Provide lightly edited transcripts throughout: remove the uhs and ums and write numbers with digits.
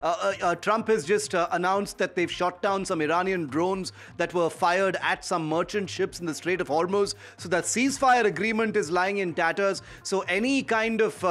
Trump has just announced that they've shot down some Iranian drones that were fired at some merchant ships in the Strait of Hormuz. So that ceasefire agreement is lying in tatters. So any kind of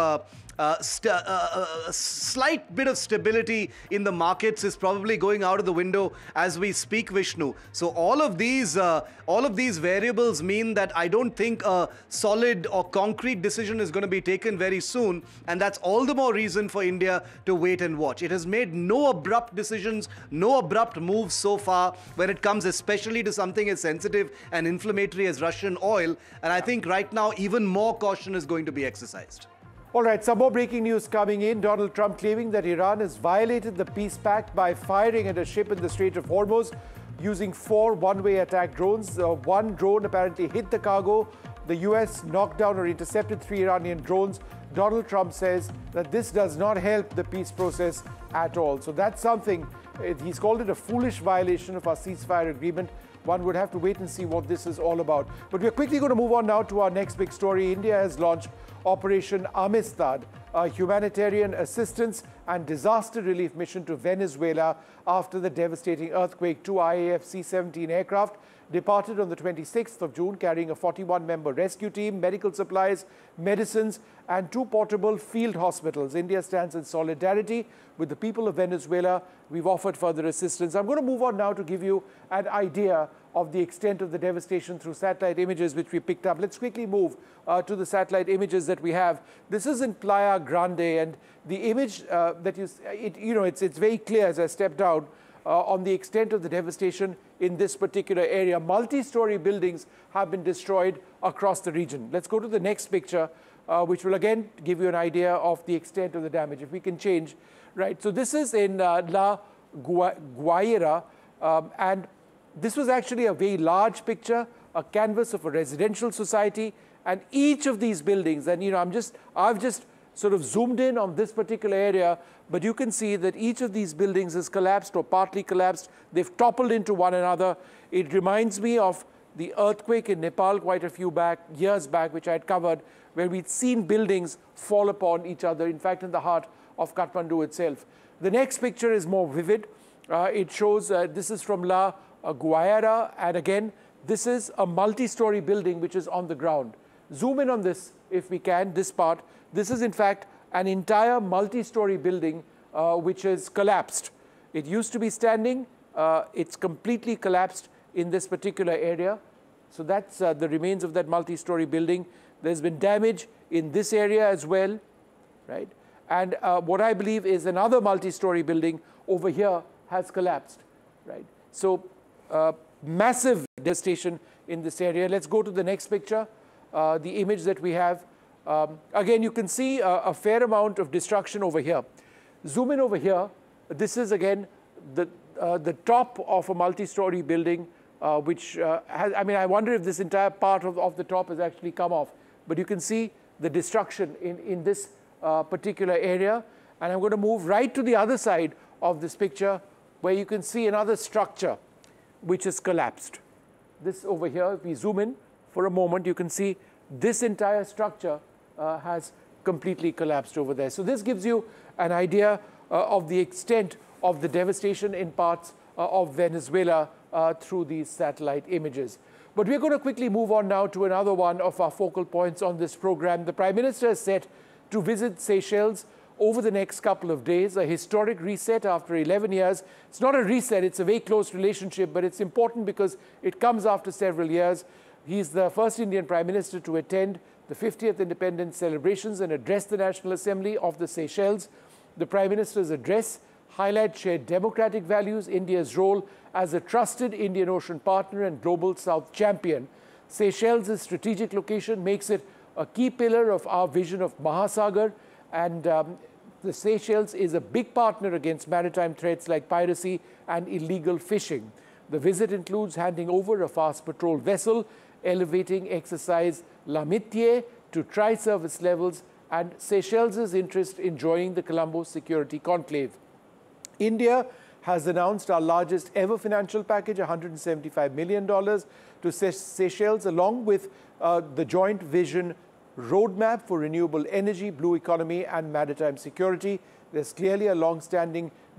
slight bit of stability in the markets is probably going out of the window as we speak, Vishnu. So all of these variables mean that I don't think a solid or concrete decision is going to be taken very soon, and that's all the more reason for India to wait and watch. It has made no abrupt decisions, no abrupt moves so far when it comes especially to something as sensitive and inflammatory as Russian oil, and I think right now even more caution is going to be exercised. All right, some more breaking news coming in. Donald Trump claiming that Iran has violated the peace pact by firing at a ship in the Strait of Hormuz using 4 one-way attack drones. One drone apparently hit the cargo. The US knocked down or intercepted 3 Iranian drones. Donald Trump says that this does not help the peace process at all. So that's something, he's called it a foolish violation of our ceasefire agreement. One would have to wait and see what this is all about. But we're quickly going to move on now to our next big story. India has launched Operation Amistad, a humanitarian assistance and disaster relief mission to Venezuela after the devastating earthquake. 2 IAF C-17 aircraft departed on the 26th of June carrying a 41-member rescue team, medical supplies, medicines, and 2 portable field hospitals. India stands in solidarity with the people of Venezuela. We've offered further assistance. I'm going to move on now to give you an idea of the extent of the devastation through satellite images which we picked up. Let's quickly move to the satellite images that we have. This is in Playa Grande, and the image that it's very clear as I stepped out on the extent of the devastation in this particular area. Multi-story buildings have been destroyed across the region. Let's go to the next picture, which will again give you an idea of the extent of the damage. If we can change, right? So this is in La Guaira, and this was actually a very large picture, a canvas of a residential society, and each of these buildings, and I've just sort of zoomed in on this particular area, but you can see that each of these buildings is collapsed or partly collapsed. They've toppled into one another. It reminds me of the earthquake in Nepal quite a few years back, which I had covered, where we'd seen buildings fall upon each other, in fact, in the heart of Kathmandu itself. The next picture is more vivid. It shows, this is from La Guaira, and again, this is a multi-story building which is on the ground. Zoom in on this if we can, this part. This is in fact an entire multi-story building which has collapsed. It used to be standing, it's completely collapsed in this particular area. So that's the remains of that multi-story building. There's been damage in this area as well, right? And what I believe is another multi-story building over here has collapsed, right? So massive devastation in this area. Let's go to the next picture, the image that we have. Again, you can see a fair amount of destruction over here. Zoom in over here. This is again the top of a multi-story building, which has, I wonder if this entire part of the top has actually come off. But you can see the destruction in this particular area. And I'm going to move right to the other side of this picture, where you can see another structure which has collapsed. This over here, if we zoom in for a moment, you can see this entire structure has completely collapsed over there. So this gives you an idea of the extent of the devastation in parts of Venezuela through these satellite images. But we're going to quickly move on now to another one of our focal points on this program. The Prime Minister is set to visit Seychelles over the next couple of days, a historic reset after 11 years. It's not a reset, it's a very close relationship, but it's important because it comes after several years. He's the first Indian Prime Minister to attend the 50th independence celebrations and address the National Assembly of the Seychelles. The Prime Minister's address highlights shared democratic values, India's role as a trusted Indian Ocean partner and global South champion. Seychelles' strategic location makes it a key pillar of our vision of Mahasagar, and the Seychelles is a big partner against maritime threats like piracy and illegal fishing. The visit includes handing over a fast patrol vessel, elevating exercise L'Amitié to tri-service levels, and Seychelles' interest in joining the Colombo Security Conclave. India has announced our largest ever financial package, $175 million to Seychelles, along with the Joint Vision Roadmap for renewable energy, blue economy, and maritime security. There's clearly a long-standing